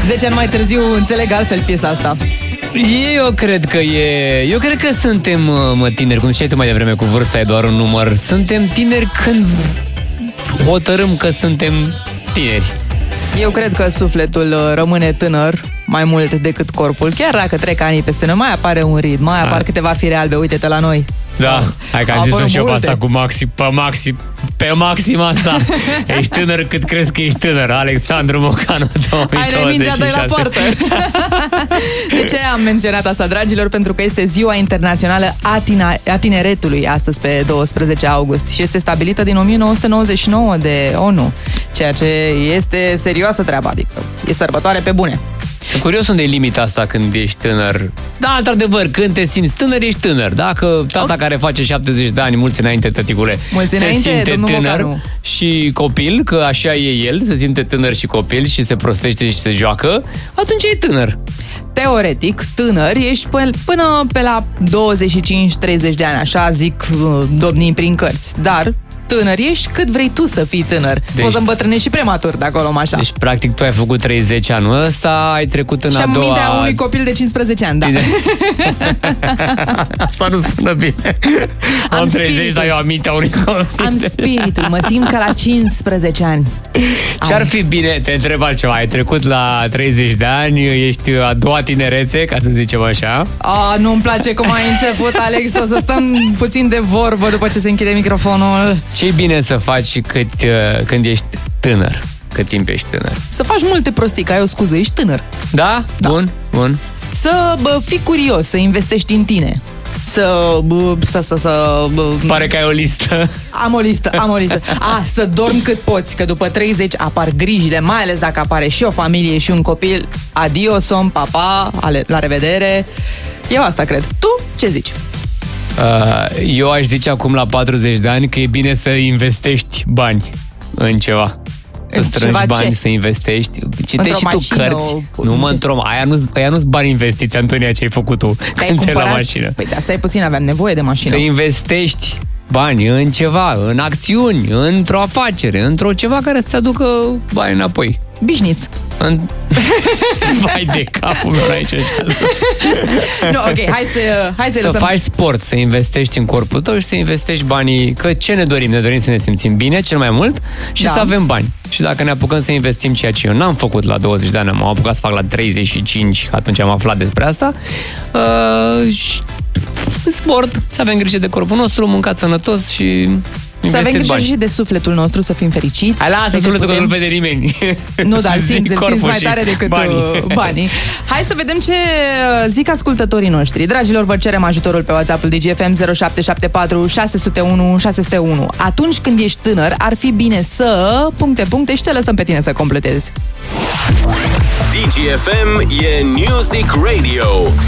10 ani mai târziu înțeleg altfel piesa asta. Eu cred că suntem, tineri, cum ziceai tu mai devreme, cu vârsta e doar un număr. Suntem tineri când hotărâm că suntem tineri. Eu cred că sufletul rămâne tânăr mai mult decât corpul. Chiar dacă trec ani peste noi, mai apare un ritm, mai apar câteva fire albe, uite-te la noi. Da, hai că am zis-o și eu pe asta cu pe maxim asta. Ești tânăr cât crezi că ești tânăr. Alexandru Mocanu, 2026. Hai, mingea doi la poartă. De ce am menționat asta, dragilor? Pentru că este Ziua Internațională a Tineretului, astăzi pe 12 august, și este stabilită din 1999 de ONU, ceea ce este serioasă treaba, adică e sărbătoare pe bune. Sunt curios unde e limita asta când ești tânăr. Da, într-adevăr, când te simți tânăr, ești tânăr. Dacă tata care face 70 de ani, mulți înainte, tăticule, se simte tânăr Mocanu și copil, că așa e el, se simte tânăr și copil și se prostește și se joacă, atunci e tânăr. Teoretic, tânăr ești până pe la 25-30 de ani, așa zic domnii prin cărți, dar tânăr ești cât vrei tu să fii tânăr. Deci, poți să îmbătrânești și prematur de acolo, așa. Deci, practic, tu ai făcut 30 anul ăsta, ai trecut în a doua... Și am mintea unui copil de 15 ani, da. Asta nu sună bine. Am 30, dar eu am mintea unui copil. Am spiritul, mă simt ca la 15 ani. Ce-ar fi bine, te întreb altceva, ai trecut la 30 de ani, ești a doua tinerețe, ca să zicem așa. Nu-mi place cum ai început, Alex, o să stăm puțin de vorbă după ce se închide microfonul. Ce-i bine să faci când ești tânăr? Cât timp ești tânăr? Să faci multe prostii, că ai o scuză, ești tânăr. Da? Bun. Să fii curios, să investești în tine. Pare că ai o listă. Am o listă. Să dormi cât poți, că după 30 apar grijile, mai ales dacă apare și o familie și un copil. Adio, somn, papa, la revedere. Eu asta cred. Tu ce zici? Eu aș zice acum la 40 de ani că e bine să investești bani în ceva. Să strângi bani, să investești. Citești și tu cărți. Aia nu-s bani investiți, Antonia, ce ai făcut tu când ți-ai la mașină. Păi de asta e puțin, aveam nevoie de mașină. Să investești bani în ceva, în acțiuni, într-o afacere, într-o ceva care să-ți aducă bani înapoi. Bișniț. Vai de capul meu aici așa. Hai să lăsăm. Faci sport, să investești în corpul tău și să investești banii. Că ce ne dorim? Ne dorim să ne simțim bine cel mai mult și să avem bani. Și dacă ne apucăm să investim, ceea ce eu n-am făcut la 20 de ani, m-am apucat să fac la 35, atunci am aflat despre asta, sport, să avem grijă de corpul nostru, mâncat sănătos și să avem grijă și de sufletul nostru, să fim fericiți. Lasă sufletul că nu-l vede nimeni. Nu, dar îl simți mai tare decât banii. Hai să vedem ce zic ascultătorii noștri. Dragilor, vă cerem ajutorul pe WhatsApp-ul DGFM 0774 601 601. Atunci când ești tânăr, ar fi bine să... puncte și te lăsăm pe tine să completezi. DGFM e Music Radio.